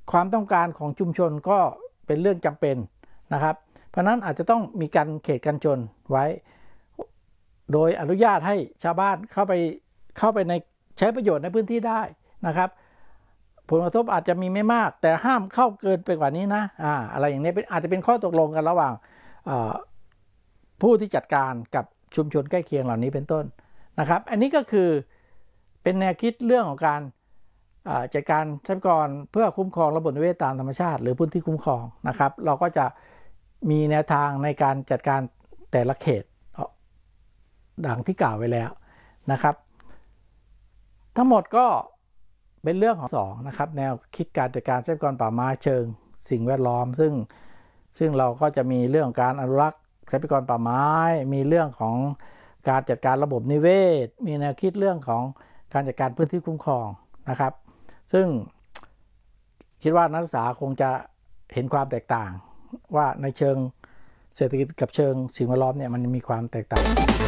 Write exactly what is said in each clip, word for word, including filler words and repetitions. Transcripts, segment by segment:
ความต้องการของชุมชนก็เป็นเรื่องจำเป็นนะครับเพราะนั้นอาจจะต้องมีการเขตกันชนไว้โดยอนุญาตให้ชาวบ้านเข้าไปเข้าไปในใช้ประโยชน์ในพื้นที่ได้นะครับผลกระทบอาจจะมีไม่มากแต่ห้ามเข้าเกินไปกว่านี้นะอ่าอะไรอย่างนี้เป็นอาจจะเป็นข้อตกลงกันระหว่างผู้ที่จัดการกับชุมชนใกล้เคียงเหล่านี้เป็นต้นนะครับอันนี้ก็คือเป็นแนวคิดเรื่องของการจัดการทรัพยากรเพื่อคุ้มครองระบบนิเวศตามธรรมชาติหรือพื้นที่คุ้มครองนะครับเราก็จะมีแนวทางในการจัดการแต่ละเขตดังที่กล่าวไว้แล้วนะครับทั้งหมดก็เป็นเรื่องของสองนะครับแนวคิดการจัดการทรัพยากรป่าไม้เชิงสิ่งแวดล้อมซึ่งซึ่งเราก็จะมีเรื่องการอนุรักษ์ทรัพยากรป่าไม้มีเรื่องของการจัดการระบบนิเวศมีแนวคิดเรื่องของการจัดการพื้นที่คุ้มครองนะครับซึ่งคิดว่านักศึกษาคงจะเห็นความแตกต่างว่าในเชิงเศรษฐกิจกับเชิงสิ่งแวดล้อมเนี่ยมันมีความแตกต่าง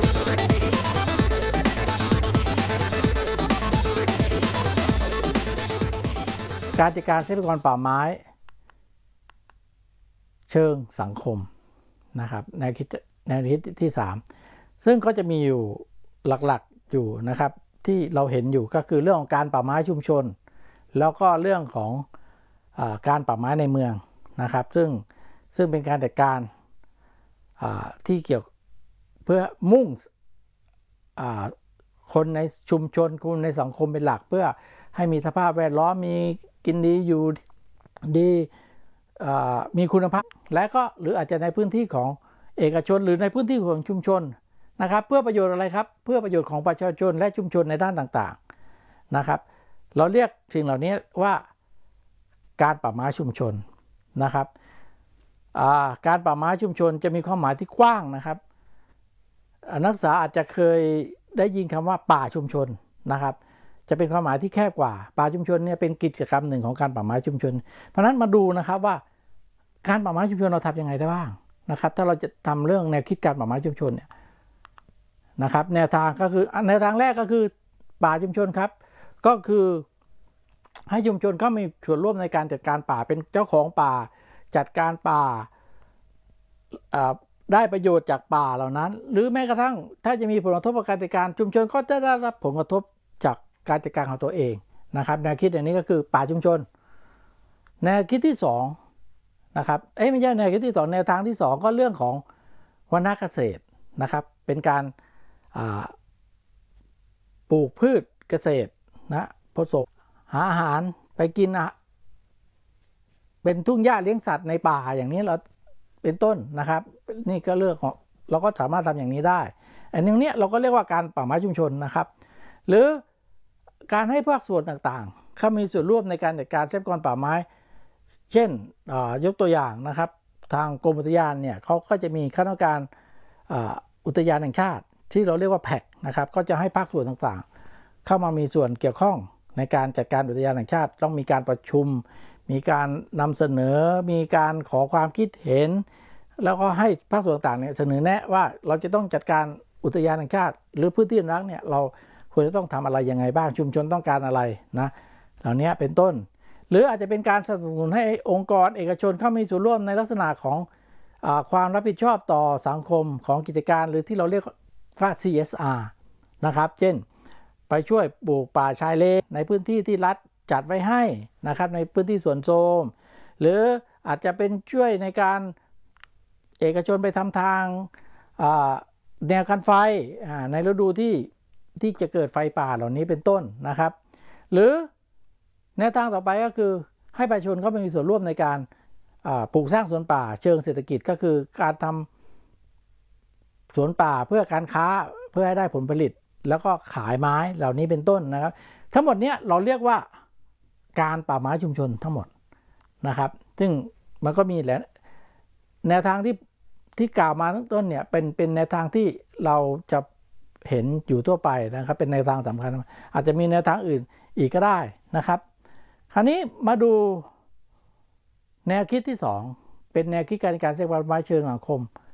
การจัดการทรัพยากรป่าไม้เชิงสังคมนะครับแนวคิดแนวคิดที่สามซึ่งก็จะมีอยู่หลักๆอยู่นะครับที่เราเห็นอยู่ก็คือเรื่องของการป่าไม้ชุมชนแล้วก็เรื่องของอ่าการป่าไม้ในเมืองนะครับซึ่งซึ่งเป็นการจัดการอ่าที่เกี่ยวเพื่อมุ่งอ่าคนในชุมชนคนในสังคมเป็นหลักเพื่อให้มีสภาพแวดล้อมมีกินดีอยู่ดีมีคุณภาพและก็หรืออาจจะในพื้นที่ของเอกชนหรือในพื้นที่ของชุมชนนะครับเพื่อประโยชน์อะไรครับเพื่อประโยชน์ของประชาชนและชุมชนในด้านต่างๆนะครับเราเรียกสิ่งเหล่านี้ว่าการป่าไม้ชุมชนนะครับการป่าไม้ชุมชนจะมีความหมายที่กว้างนะครับนักศึกษาอาจจะเคยได้ยินคำว่าป่าชุมชนนะครับจะเป็นความหมายที่แคบกว่าป่าชุมชนเนี่ยเป็นกิจกรรมหนึ่งของการป่าไม้ชุมชนเพราะนั้นมาดูนะครับว่าการป่าไม้ชุมชนเราทำยังไงได้บ้างนะครับถ้าเราจะทำเรื่องแนวคิดการป่าไม้ชุมชนเนี่ยนะครับแนวทางก็คือแนวทางแรกก็คือป่าชุมชนครับก็คือให้ชุมชนเขามีส่วนร่วมในการจัดการป่าเป็นเจ้าของป่าจัดการป่าได้ประโยชน์จากป่าเหล่านั้นหรือแม้กระทั่งถ้าจะมีผลกระทบกับการจัดการชุมชนก็จะได้รับผลกระทบจากการจัดการของตัวเองนะครับแนวคิดอย่างนี้ก็คือป่าชุมชนแนวคิดที่สองนะครับเอ้ยไม่ใช่แนวคิดที่สองแนวทางที่สองก็เรื่องของวรรณเกษตรนะครับเป็นการปลูกพืชเกษตรนะผสมหาอาหารไปกินนะเป็นทุ่งหญ้าเลี้ยงสัตว์ในป่าอย่างนี้เราเป็นต้นนะครับนี่ก็เรื่องของเราก็สามารถทำอย่างนี้ได้อันนี้เราก็เรียกว่าการป่าไม้ชุมชนนะครับหรือการให้ภาคส่วนต่างๆเข้ามีส่วนร่วมในการจัดการทรัพยากรป่าไม้เช่นยกตัวอย่างนะครับทางกรมอุทยานเนี่ยเขาก็จะมีคณะกรรมการอุทยานแห่งชาติที่เราเรียกว่าแพ็กนะครับก็จะให้ภาคส่วนต่างๆเข้ามามีส่วนเกี่ยวข้องในการจัดการอุทยานแห่งชาติต้องมีการประชุมมีการนำเสนอมีการขอความคิดเห็นแล้วก็ให้ภาคส่วนต่างๆเนี่ยเสนอแนะว่าเราจะต้องจัดการอุทยานแห่งชาติหรือพื้นที่อนุรักษ์เนี่ยเราควรจะต้องทำอะไรยังไงบ้างชุมชนต้องการอะไรนะเหล่านี้เป็นต้นหรืออาจจะเป็นการสนับสนุนให้องค์กรเอกชนเข้ามีส่วนร่วมในลักษณะของอ่าความรับผิดชอบต่อสังคมของกิจการหรือที่เราเรียกว่า ซี เอส อาร์ นะครับเช่นไปช่วยปลูกป่าชายเลนในพื้นที่ที่รัฐจัดไว้ให้นะครับในพื้นที่สวนโทรมหรืออาจจะเป็นช่วยในการเอกชนไปทำทางแนวกันไฟในฤดูที่ที่จะเกิดไฟป่าเหล่านี้เป็นต้นนะครับหรือแนวทางต่อไปก็คือให้ประชาชนเขามีส่วนร่วมในการปลูกสร้างสวนป่าเชิงเศรษฐกิจก็คือการทำสวนป่าเพื่อการค้าเพื่อให้ได้ผลผลิตแล้วก็ขายไม้เหล่านี้เป็นต้นนะครับทั้งหมดนี้เราเรียกว่าการป่าไม้ชุมชนทั้งหมดนะครับซึ่งมันก็มีแหละแนวทางที่ที่กล่าวมาตั้งต้นเนี่ยเป็นเป็นแนวทางที่เราจะเห็นอยู่ทั่วไปนะครับเป็นแนวทางสำคัญอาจจะมีแนวทางอื่นอีกก็ได้นะครับคราวนี้มาดูแนวคิดที่สองเป็นแนวคิดการจัดการทรัพยากรป่าไม้เชิงสังคม